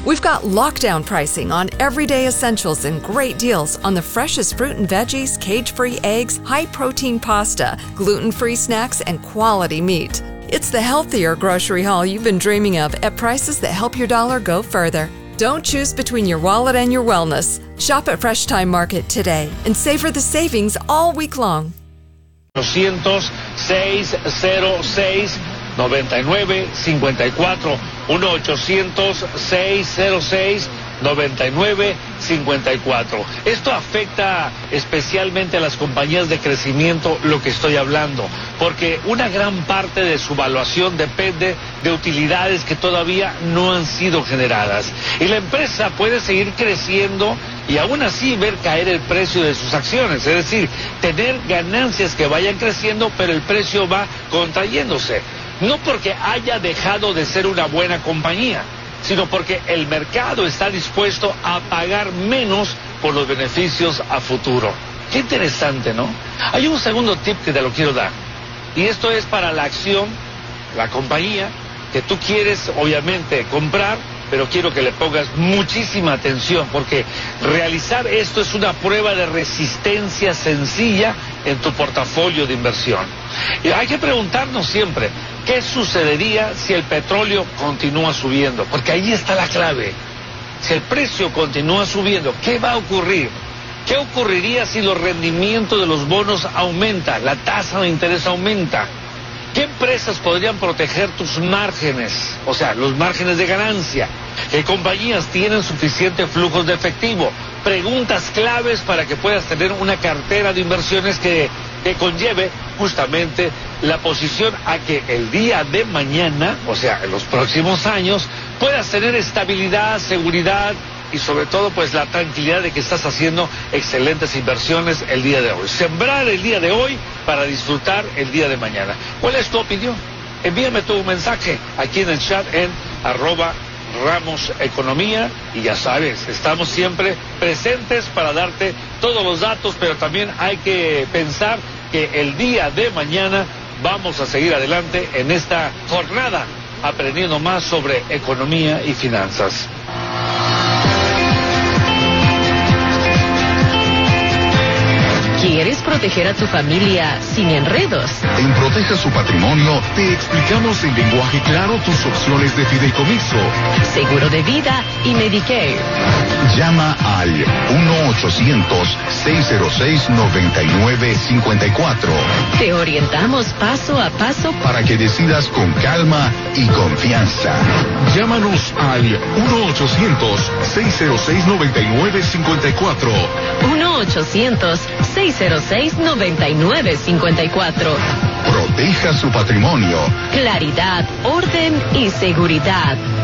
We've got lockdown pricing on everyday essentials and great deals on the freshest fruit and veggies, cage-free eggs, high-protein pasta, gluten-free snacks, and quality meat. It's the healthier grocery haul you've been dreaming of at prices that help your dollar go further. Don't choose between your wallet and your wellness. Shop at Fresh Time Market today and savor the savings all week long. 1-800-606-9954, 1-800-606-9954. Esto afecta especialmente a las compañías de crecimiento, lo que estoy hablando, porque una gran parte de su valuación depende de utilidades que todavía no han sido generadas. Y la empresa puede seguir creciendo y aún así ver caer el precio de sus acciones, es decir, tener ganancias que vayan creciendo, pero el precio va contrayéndose. No porque haya dejado de ser una buena compañía, sino porque el mercado está dispuesto a pagar menos por los beneficios a futuro. Qué interesante, ¿no? Hay un segundo tip que te lo quiero dar, y esto es para la acción, la compañía que tú quieres obviamente comprar, pero quiero que le pongas muchísima atención, porque realizar esto es una prueba de resistencia sencilla en tu portafolio de inversión. Y hay que preguntarnos siempre, ¿qué sucedería si el petróleo continúa subiendo? Porque ahí está la clave. Si el precio continúa subiendo, ¿qué va a ocurrir? ¿Qué ocurriría si los rendimientos de los bonos aumentan, la tasa de interés aumenta? ¿Qué empresas podrían proteger tus márgenes? O sea, los márgenes de ganancia. ¿Qué compañías tienen suficiente flujos de efectivo? Preguntas claves para que puedas tener una cartera de inversiones que conlleve justamente la posición a que el día de mañana, o sea, en los próximos años, puedas tener estabilidad, seguridad y sobre todo pues la tranquilidad de que estás haciendo excelentes inversiones el día de hoy. Sembrar el día de hoy para disfrutar el día de mañana. ¿Cuál es tu opinión? Envíame tu mensaje aquí en el chat en @RamosEconomía, y ya sabes, estamos siempre presentes para darte todos los datos, pero también hay que pensar que el día de mañana vamos a seguir adelante en esta jornada aprendiendo más sobre economía y finanzas. ¿Quieres proteger a tu familia sin enredos? En Proteja su Patrimonio te explicamos en lenguaje claro tus opciones de fideicomiso, seguro de vida y Medicare. Llama al 1-800-606-9954. Te orientamos paso a paso para que decidas con calma y confianza. Llámanos al 1-800-606-9954. 1-800-606-9954. Proteja su patrimonio. Claridad, orden y seguridad.